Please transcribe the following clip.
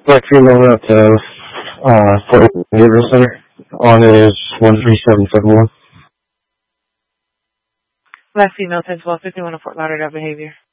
Black female out to Fort Behavioral Center. On is 13771. Black female 10-12-51 Fort Lauderdale behavior.